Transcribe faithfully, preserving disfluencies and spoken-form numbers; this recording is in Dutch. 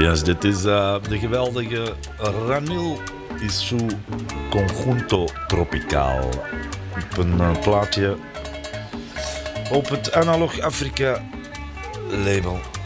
Yes, dit is uh, de geweldige Ranil y su Conjunto Tropical. Op een uh, plaatje op het Analog Afrika label.